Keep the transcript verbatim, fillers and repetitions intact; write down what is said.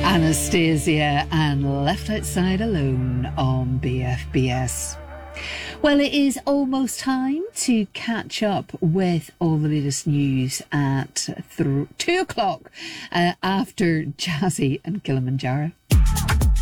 Anastasia and Left Outside Alone on B F B S. Well, it is almost time to catch up with all the latest news at th- two o'clock uh, after Jazzy and Kilimanjaro.